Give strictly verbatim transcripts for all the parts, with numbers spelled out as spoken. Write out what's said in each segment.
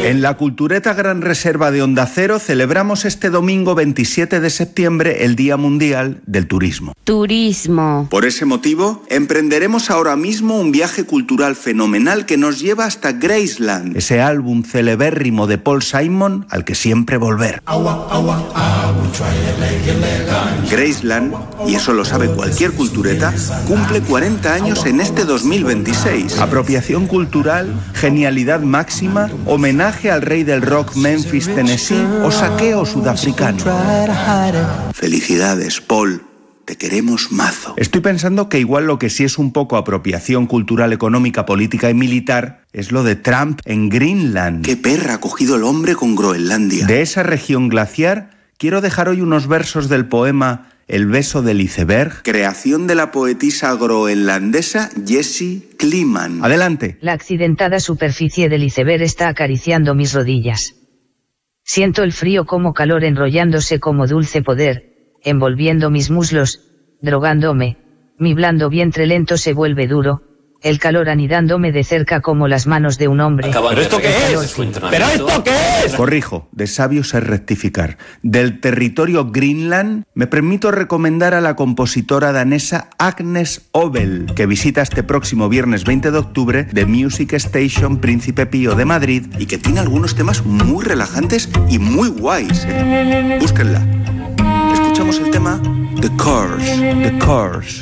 En la Cultureta Gran Reserva de Onda Cero celebramos este domingo veintisiete de septiembre el Día Mundial del Turismo. Turismo. Por ese motivo, emprenderemos ahora mismo un viaje cultural fenomenal que nos lleva hasta Graceland, ese álbum celebérrimo de Paul Simon al que siempre volver. Graceland, y eso lo sabe cualquier cultureta, cumple cuarenta años en este dos mil veintiséis. Apropiación cultural, genialidad máxima, homenaje al rey del rock Memphis, Tennessee o saqueo sudafricano. Felicidades, Paul. Te queremos mazo. Estoy pensando que igual lo que sí es un poco apropiación cultural, económica, política y militar es lo de Trump en Greenland. Qué perra ha cogido el hombre con Groenlandia. De esa región glaciar quiero dejar hoy unos versos del poema El beso del iceberg, creación de la poetisa groenlandesa Jessie Kliman. Adelante. La accidentada superficie del iceberg está acariciando mis rodillas. Siento el frío como calor enrollándose como dulce poder, envolviendo mis muslos, drogándome, mi blando vientre lento se vuelve duro, el calor anidándome de cerca como las manos de un hombre. ¿Pero esto qué es? ¿Pero esto qué es? Corrijo, de sabios es rectificar. Del territorio Greenland me permito recomendar a la compositora danesa Agnes Obel, que visita este próximo viernes veinte de octubre The Music Station Príncipe Pío de Madrid y que tiene algunos temas muy relajantes y muy guays, ¿eh? Búsquenla. Escuchamos el tema The Curse, The Curse.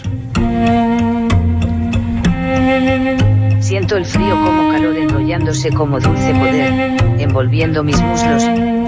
Siento el frío como calor enrollándose como dulce poder, envolviendo mis muslos,